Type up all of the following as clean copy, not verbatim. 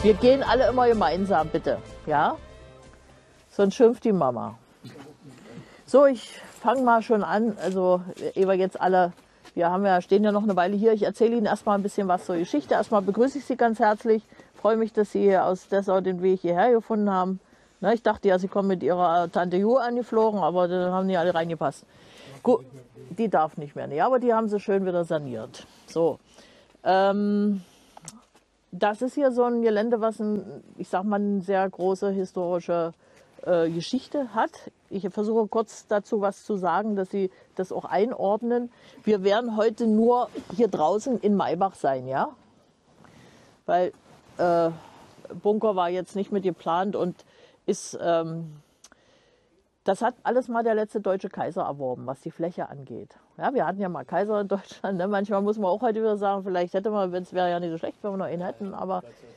Wir gehen alle immer gemeinsam, bitte. Ja? Sonst schimpft die Mama. So, ich fange mal schon an. Also, ehe wir jetzt alle, stehen ja noch eine Weile hier. Ich erzähle Ihnen erstmal ein bisschen was zur Geschichte. Erstmal begrüße ich Sie ganz herzlich. Freue mich, dass Sie hier aus Dessau den Weg hierher gefunden haben. Na, ich dachte ja, Sie kommen mit Ihrer Tante Jo angeflogen, aber da haben die alle reingepasst. Gut, die darf nicht mehr. Nee, aber die haben sie schön wieder saniert. So. Das ist hier so ein Gelände, was ich sag mal, eine sehr große historische Geschichte hat. Ich versuche kurz dazu was zu sagen, dass Sie das auch einordnen. Wir werden heute nur hier draußen in Maybach sein, ja? Weil Bunker war jetzt nicht mit geplant und ist, das hat alles mal der letzte deutsche Kaiser erworben, was die Fläche angeht. Ja, wir hatten ja mal Kaiser in Deutschland. Ne? Manchmal muss man auch heute wieder sagen, vielleicht hätte man, es wäre ja nicht so schlecht, wenn wir noch einen hätten, aber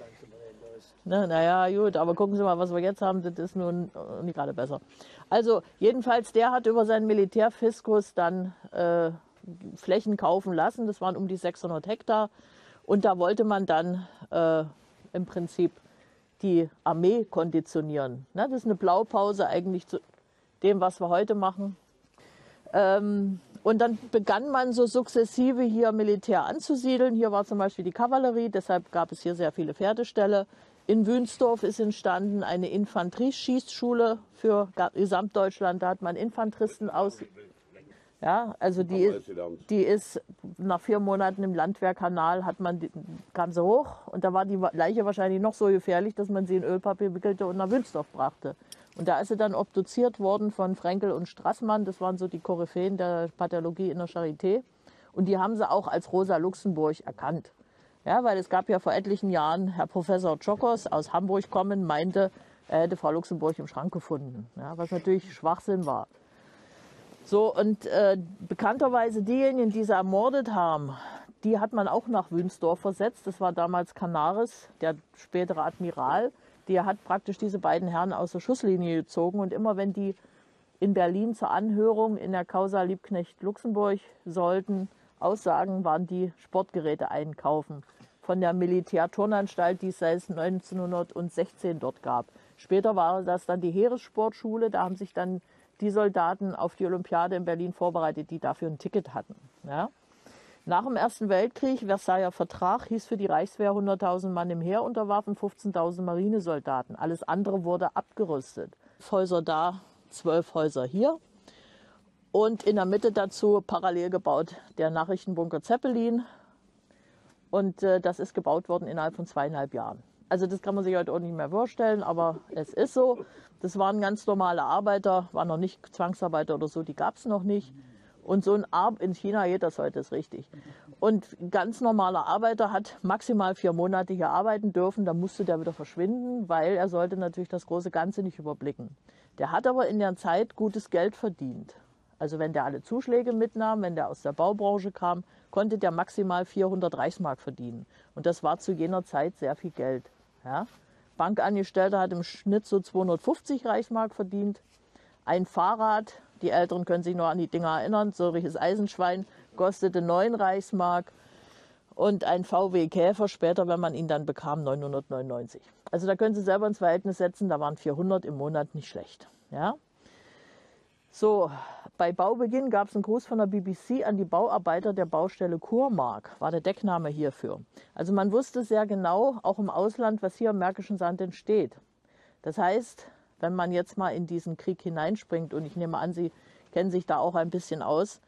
ne, naja, gut, aber gucken Sie mal, was wir jetzt haben, das ist nun nicht gerade besser. Also jedenfalls, der hat über seinen Militärfiskus dann Flächen kaufen lassen, das waren um die 600 Hektar und da wollte man dann im Prinzip die Armee konditionieren. Ne, das ist eine Blaupause eigentlich zu dem, was wir heute machen. Und dann begann man so sukzessive hier Militär anzusiedeln. Hier war zum Beispiel die Kavallerie, deshalb gab es hier sehr viele Pferdeställe. In Wünsdorf ist entstanden eine Infanterieschießschule für Gesamtdeutschland. Da hat man Infanteristen aus. Ja, also die ist nach 4 Monaten im Landwehrkanal, kam sie hoch und da war die Leiche wahrscheinlich noch so gefährlich, dass man sie in Ölpapier wickelte und nach Wünsdorf brachte. Und da ist sie dann obduziert worden von Frenkel und Strassmann, das waren so die Koryphäen der Pathologie in der Charité. Und die haben sie auch als Rosa Luxemburg erkannt. Ja, weil es gab ja vor etlichen Jahren, Herr Professor Czokos aus Hamburg kommen, meinte, er hätte Frau Luxemburg im Schrank gefunden. Ja, was natürlich Schwachsinn war. So, und bekannterweise diejenigen, die sie ermordet haben, die hat man auch nach Wünsdorf versetzt. Das war damals Canaris, der spätere Admiral. Der hat praktisch diese beiden Herren aus der Schusslinie gezogen. Und immer wenn die in Berlin zur Anhörung in der Causa Liebknecht-Luxemburg sollten aussagen, waren die Sportgeräte einkaufen von der Militärturnanstalt, die es seit 1916 dort gab. Später war das dann die Heeressportschule. Da haben sich dann die Soldaten auf die Olympiade in Berlin vorbereitet, die dafür ein Ticket hatten. Ja. Nach dem Ersten Weltkrieg, Versailler Vertrag, hieß für die Reichswehr 100.000 Mann im Heer unterwarfen, 15.000 Marinesoldaten. Alles andere wurde abgerüstet. 12 Häuser da, 12 Häuser hier. Und in der Mitte dazu parallel gebaut der Nachrichtenbunker Zeppelin. Und das ist gebaut worden innerhalb von 2,5 Jahren. Also das kann man sich heute auch nicht mehr vorstellen, aber es ist so. Das waren ganz normale Arbeiter, waren noch nicht Zwangsarbeiter oder so, die gab es noch nicht. Und so in China geht das heute, ist richtig. Und ein ganz normaler Arbeiter hat maximal 4 Monate hier arbeiten dürfen, dann musste der wieder verschwinden, weil er sollte natürlich das große Ganze nicht überblicken. Der hat aber in der Zeit gutes Geld verdient. Also wenn der alle Zuschläge mitnahm, wenn der aus der Baubranche kam, konnte der maximal 400 Reichsmark verdienen. Und das war zu jener Zeit sehr viel Geld. Ja? Bankangestellter hat im Schnitt so 250 Reichsmark verdient. Ein Fahrrad, die Älteren können sich noch an die Dinger erinnern, so ein richtiges Eisenschwein, kostete 9 Reichsmark. Und ein VW Käfer später, wenn man ihn dann bekam, 999. Also da können Sie selber ins Verhältnis setzen, da waren 400 im Monat nicht schlecht. Ja? So, bei Baubeginn gab es einen Gruß von der BBC an die Bauarbeiter der Baustelle Kurmark, war der Deckname hierfür. Also man wusste sehr genau, auch im Ausland, was hier im Märkischen Sand entsteht. Das heißt, wenn man jetzt mal in diesen Krieg hineinspringt, und ich nehme an, Sie kennen sich da auch ein bisschen aus,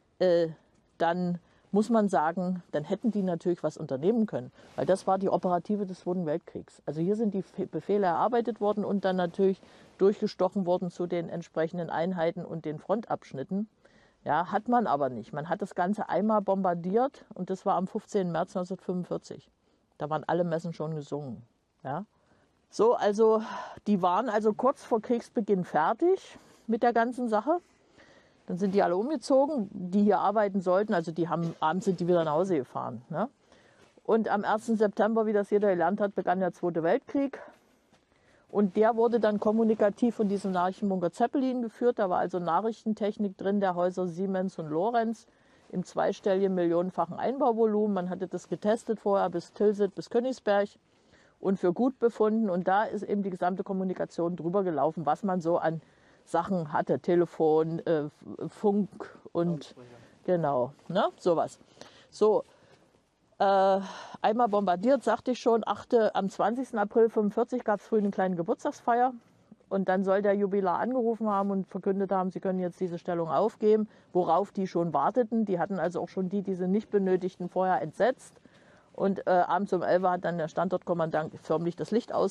dann muss man sagen, dann hätten die natürlich was unternehmen können. Weil das war die Operative des Zweiten Weltkriegs. Also hier sind die Befehle erarbeitet worden und dann natürlich durchgestochen worden zu den entsprechenden Einheiten und den Frontabschnitten. Ja, hat man aber nicht. Man hat das Ganze einmal bombardiert und das war am 15. März 1945. Da waren alle Messen schon gesungen. Ja. So, also die waren also kurz vor Kriegsbeginn fertig mit der ganzen Sache. Dann sind die alle umgezogen, die hier arbeiten sollten. Also abends sind die wieder nach Hause gefahren. Ne? Und am 1. September, wie das jeder gelernt hat, begann der Zweite Weltkrieg. Und der wurde dann kommunikativ von diesem Nachrichtenbunker Zeppelin geführt. Da war also Nachrichtentechnik drin der Häuser Siemens und Lorenz im zweistelligen millionenfachen Einbauvolumen. Man hatte das getestet vorher bis Tilsit, bis Königsberg. und für gut befunden. Und da ist eben die gesamte Kommunikation drüber gelaufen, was man so an Sachen hatte. Telefon, Funk und genau, ne, sowas. So, einmal bombardiert, sagte ich schon, am 20. April 1945 gab es früh eine kleine Geburtstagsfeier. Und dann soll der Jubilar angerufen haben und verkündet haben, sie können jetzt diese Stellung aufgeben, worauf die schon warteten. Die hatten also auch schon die sie nicht benötigten, vorher entsetzt. Und abends um 11 Uhr hat dann der Standortkommandant förmlich das Licht aus